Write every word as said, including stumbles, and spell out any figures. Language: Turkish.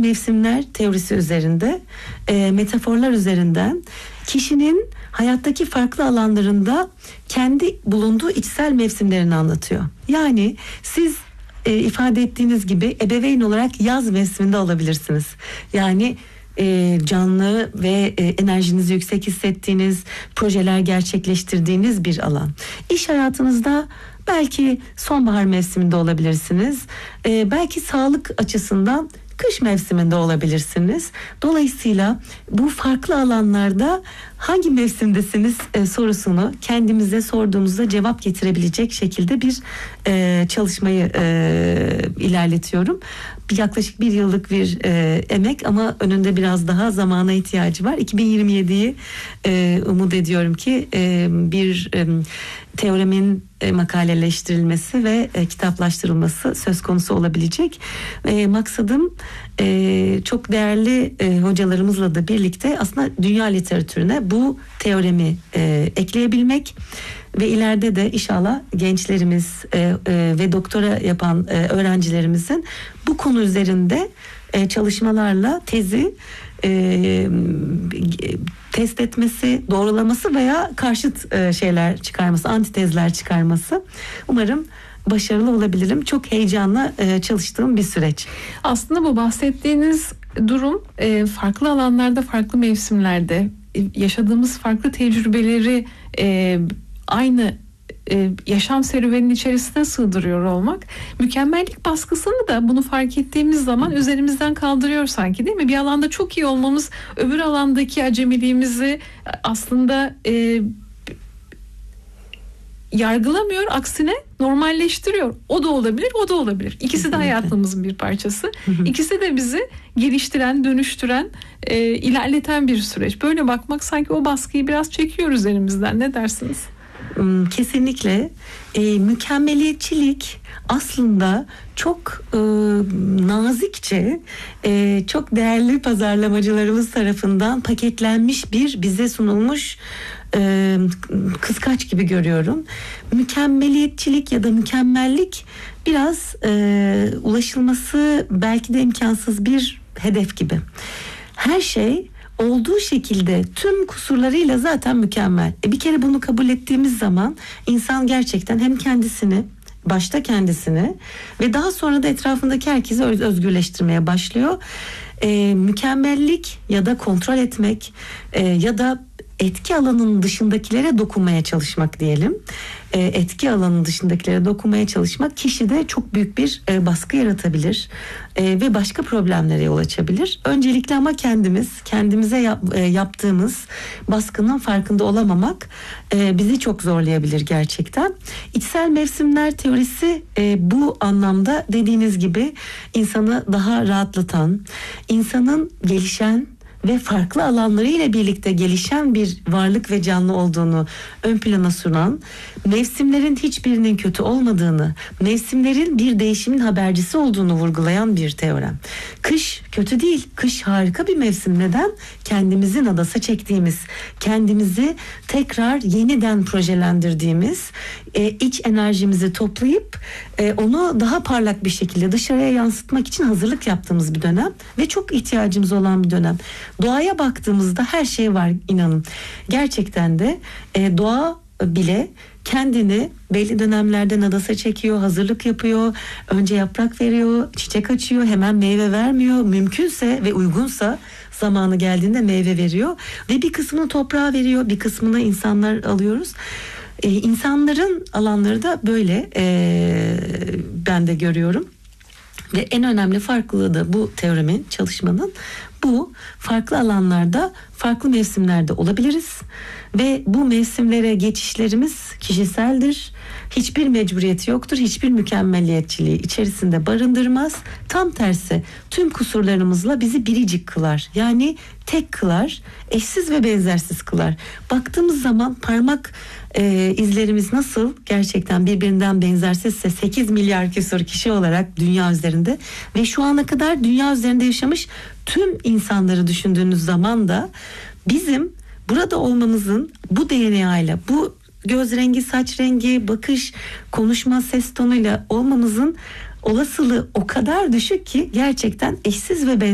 mevsimler teorisi üzerinde, e, metaforlar üzerinden kişinin hayattaki farklı alanlarında kendi bulunduğu içsel mevsimlerini anlatıyor. Yani siz e, ifade ettiğiniz gibi ebeveyn olarak yaz mevsiminde olabilirsiniz. Yani e, canlı ve e, enerjinizi yüksek hissettiğiniz, projeler gerçekleştirdiğiniz bir alan. İş hayatınızda belki sonbahar mevsiminde olabilirsiniz. E, belki sağlık açısından kış mevsiminde olabilirsiniz. Dolayısıyla bu farklı alanlarda hangi mevsimdesiniz e, sorusunu kendimize sorduğumuzda cevap getirebilecek şekilde bir e, çalışmayı e, ilerletiyorum. Bir, yaklaşık bir yıllık bir e, emek ama önünde biraz daha zamana ihtiyacı var. iki bin yirmi yediyi e, umut ediyorum ki e, bir e, teoremin e, makaleleştirilmesi ve e, kitaplaştırılması söz konusu olabilecek. E, maksadım e, çok değerli e, hocalarımızla da birlikte aslında dünya literatürüne bu teoremi e, ekleyebilmek ve ileride de inşallah gençlerimiz e, e, ve doktora yapan e, öğrencilerimizin bu konu üzerinde e, çalışmalarla tezi e, test etmesi, doğrulaması veya karşıt e, şeyler çıkarması, antitezler çıkarması. Umarım başarılı olabilirim. Çok heyecanla e, çalıştığım bir süreç. Aslında bu bahsettiğiniz durum e, farklı alanlarda, farklı mevsimlerde e, yaşadığımız farklı tecrübeleri e, aynı e, yaşam serüveninin içerisine sığdırıyor olmak. Mükemmellik baskısını da bunu fark ettiğimiz zaman üzerimizden kaldırıyor sanki, değil mi? Bir alanda çok iyi olmamız öbür alandaki acemiliğimizi aslında e, yargılamıyor, aksine normalleştiriyor. O da olabilir, o da olabilir. İkisi de hayatımızın bir parçası. İkisi de bizi geliştiren, dönüştüren, e, ilerleten bir süreç. Böyle bakmak sanki o baskıyı biraz çekiyor üzerimizden. Ne dersiniz? Kesinlikle. E, mükemmeliyetçilik aslında çok e, nazikçe, e, çok değerli pazarlamacılarımız tarafından paketlenmiş bir, bize sunulmuş e, kıskaç gibi görüyorum. Mükemmeliyetçilik ya da mükemmellik biraz e, ulaşılması belki de imkansız bir hedef gibi. Her şey olduğu şekilde tüm kusurlarıyla zaten mükemmel. E bir kere bunu kabul ettiğimiz zaman insan gerçekten hem kendisini, başta kendisini ve daha sonra da etrafındaki herkesi özgürleştirmeye başlıyor. E, mükemmellik ya da kontrol etmek e, ya da etki alanının dışındakilere dokunmaya çalışmak diyelim. E, etki alanının dışındakilere dokunmaya çalışmak kişide çok büyük bir e, baskı yaratabilir e, ve başka problemlere yol açabilir. Öncelikle ama kendimiz, kendimize yap, e, yaptığımız baskının farkında olamamak e, bizi çok zorlayabilir gerçekten. İçsel mevsimler teorisi e, bu anlamda dediğiniz gibi insanı daha rahatlatan, insanın gelişen ve farklı alanlarıyla birlikte gelişen bir varlık ve canlı olduğunu ön plana sunan, mevsimlerin hiçbirinin kötü olmadığını, mevsimlerin bir değişimin habercisi olduğunu vurgulayan bir teorem. Kış kötü değil, kış harika bir mevsim. Neden? Kendimizi nadasa çektiğimiz, kendimizi tekrar yeniden projelendirdiğimiz, e, iç enerjimizi toplayıp e, onu daha parlak bir şekilde dışarıya yansıtmak için hazırlık yaptığımız bir dönem ve çok ihtiyacımız olan bir dönem. Doğaya baktığımızda her şey var, inanın. Gerçekten de e, doğa bile kendini belli dönemlerde nadasa çekiyor, hazırlık yapıyor. Önce yaprak veriyor, çiçek açıyor, hemen meyve vermiyor. Mümkünse ve uygunsa zamanı geldiğinde meyve veriyor. Ve bir kısmını toprağa veriyor, bir kısmını insanlar alıyoruz. Ee, insanların alanları da böyle ee, ben de görüyorum. Ve en önemli farklılığı da bu teoremin, çalışmanın bu, farklı alanlarda, farklı mevsimlerde olabiliriz. Ve bu mevsimlere geçişlerimiz kişiseldir. Hiçbir mecburiyeti yoktur. Hiçbir mükemmeliyetçiliği içerisinde barındırmaz. Tam tersi tüm kusurlarımızla bizi biricik kılar. Yani tek kılar, eşsiz ve benzersiz kılar. Baktığımız zaman parmak e, izlerimiz nasıl gerçekten birbirinden benzersizse sekiz milyar küsur kişi olarak dünya üzerinde ve şu ana kadar dünya üzerinde yaşamış tüm insanları düşündüğünüz zaman da bizim burada olmamızın, bu D N A ile, bu göz rengi, saç rengi, bakış, konuşma, ses tonuyla olmamızın olasılığı o kadar düşük ki gerçekten eşsiz ve benzersiz.